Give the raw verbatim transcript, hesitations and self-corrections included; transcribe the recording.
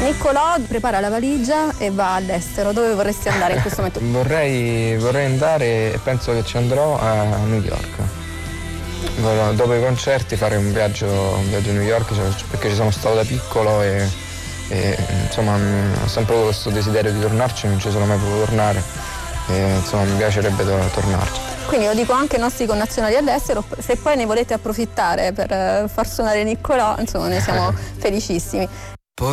Niccolò prepara la valigia e va all'estero. Dove vorresti andare in questo momento? Vorrei, vorrei andare, e penso che ci andrò, a New York. Vorrò, dopo i concerti, fare un viaggio, un viaggio a New York, perché ci sono stato da piccolo e, e insomma ho sempre avuto questo desiderio di tornarci, non ci sono mai potuto tornare e insomma mi piacerebbe tornarci. Quindi lo dico anche ai nostri connazionali all'estero, se poi ne volete approfittare per far suonare Niccolò, insomma, ne siamo felicissimi.